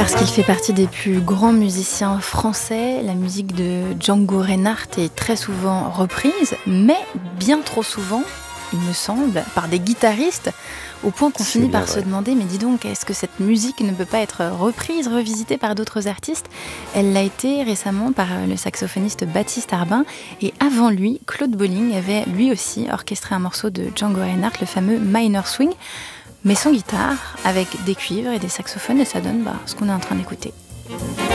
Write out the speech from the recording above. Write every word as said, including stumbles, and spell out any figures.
Parce qu'il fait partie des plus grands musiciens français, la musique de Django Reinhardt est très souvent reprise, mais bien trop souvent, il me semble, par des guitaristes, au point qu'on C'est finit bien par se vrai. demander, mais dis donc, est-ce que cette musique ne peut pas être reprise, revisitée par d'autres artistes ? Elle l'a été récemment par le saxophoniste Baptiste Arbin, et avant lui, Claude Bolling avait lui aussi orchestré un morceau de Django Reinhardt, le fameux Minor Swing, mais sans guitare, avec des cuivres et des saxophones, et ça donne bah, ce qu'on est en train d'écouter.